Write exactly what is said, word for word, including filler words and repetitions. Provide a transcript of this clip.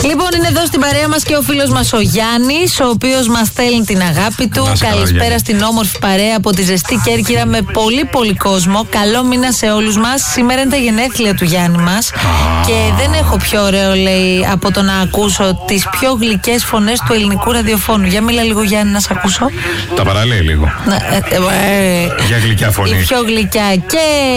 Λοιπόν, είναι εδώ στην παρέα μας και ο φίλος μας ο Γιάννης, ο οποίος μας στέλνει την αγάπη του. Καλησπέρα καλά, στην όμορφη παρέα από τη ζεστή Κέρκυρα με πολύ πολύ κόσμο. Καλό μήνα σε όλους μας. Σήμερα είναι τα γενέθλια του Γιάννη μας. Και δεν έχω πιο ωραίο, λέει, από το να ακούσω τις πιο γλυκές φωνές του ελληνικού ραδιοφώνου. Για μίλα λίγο, Γιάννη, να σε ακούσω. Τα παραλέει λίγο. Ε, ε, ε, Για γλυκιά φωνή. Η πιο γλυκιά και